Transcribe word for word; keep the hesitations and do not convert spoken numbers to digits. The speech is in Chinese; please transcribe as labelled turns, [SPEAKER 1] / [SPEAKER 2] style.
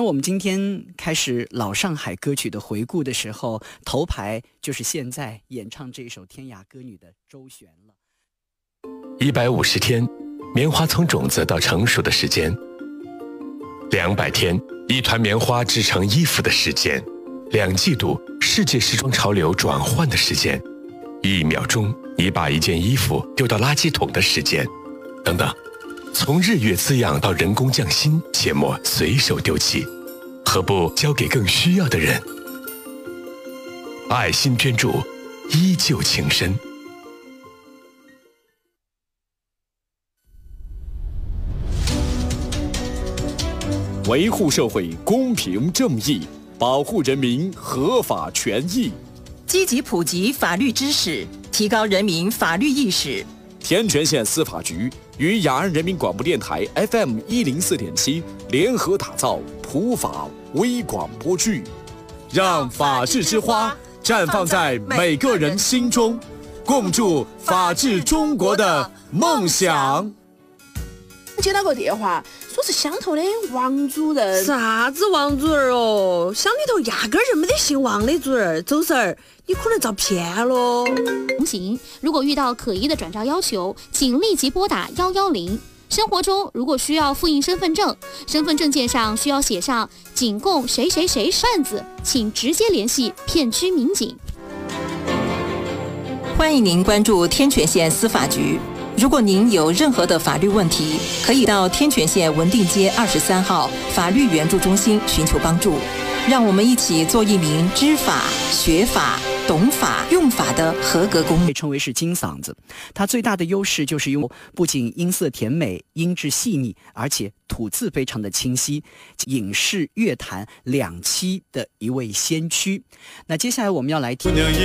[SPEAKER 1] 然我们今天开始老上海歌曲的回顾的时候，头牌就是现在演唱这首天涯歌女的周璇了。
[SPEAKER 2] 一百五十天，棉花从种子到成熟的时间；两百天，一团棉花织成衣服的时间；两季度，世界时装潮流转换的时间；一秒钟，你把一件衣服丢到垃圾桶的时间，等等。从日月滋养到人工匠心，切莫随手丢弃，何不交给更需要的人？爱心捐助，依旧情深。
[SPEAKER 3] 维护社会公平正义，保护人民合法权益，
[SPEAKER 4] 积极普及法律知识，提高人民法律意识。
[SPEAKER 3] 天全县司法局与雅安人民广播电台 F M 一零四点七联合打造普法微广播剧，让法治之花绽放在每个人心中，共筑法治中国的梦想。
[SPEAKER 5] 接到个电话，说是乡头的王主任。
[SPEAKER 6] 啥子王主任哦？乡里头压根儿就没得姓王的主任。周婶儿，你可能遭骗喽。
[SPEAKER 7] 同行，如果遇到可疑的转账要求，请立即拨打幺幺零。生活中，如果需要复印身份证，身份证件上需要写上“仅供谁谁谁”贩子，请直接联系片区民警。
[SPEAKER 4] 欢迎您关注天全县司法局。如果您有任何的法律问题，可以到天全县文定街二十三号法律援助中心寻求帮助。让我们一起做一名知法、学法、懂法、用法的合格公民。
[SPEAKER 1] 被称为是金嗓子，它最大的优势就是用不仅音色甜美、音质细腻，而且吐字非常的清晰，影视乐坛两栖的一位先驱。那接下来我们要来听。